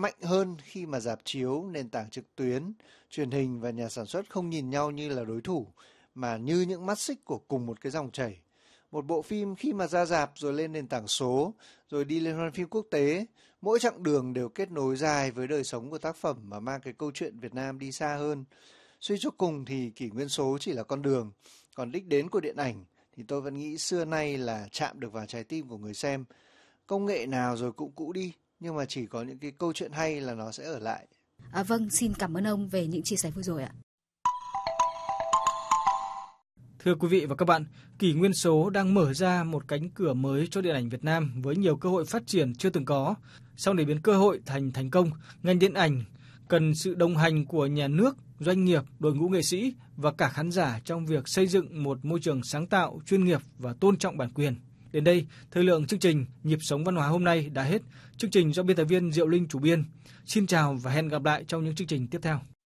mạnh hơn khi mà rạp chiếu, nền tảng trực tuyến, truyền hình và nhà sản xuất không nhìn nhau như là đối thủ, mà như những mắt xích của cùng một cái dòng chảy. Một bộ phim khi mà ra rạp rồi lên nền tảng số, rồi đi liên hoan phim quốc tế, mỗi chặng đường đều kết nối dài với đời sống của tác phẩm mà mang cái câu chuyện Việt Nam đi xa hơn. Suy cho cùng thì kỷ nguyên số chỉ là con đường, còn đích đến của điện ảnh thì tôi vẫn nghĩ xưa nay là chạm được vào trái tim của người xem. Công nghệ nào rồi cũng cũ đi, nhưng mà chỉ có những cái câu chuyện hay là nó sẽ ở lại. Vâng, xin cảm ơn ông về những chia sẻ vừa rồi ạ. Thưa quý vị và các bạn, kỷ nguyên số đang mở ra một cánh cửa mới cho điện ảnh Việt Nam với nhiều cơ hội phát triển chưa từng có. Sau để biến cơ hội thành thành công, ngành điện ảnh cần sự đồng hành của nhà nước, doanh nghiệp, đội ngũ nghệ sĩ và cả khán giả trong việc xây dựng một môi trường sáng tạo, chuyên nghiệp và tôn trọng bản quyền. Đến đây, thời lượng chương trình Nhịp sống văn hóa hôm nay đã hết. Chương trình do biên tập viên Diệu Linh chủ biên. Xin chào và hẹn gặp lại trong những chương trình tiếp theo.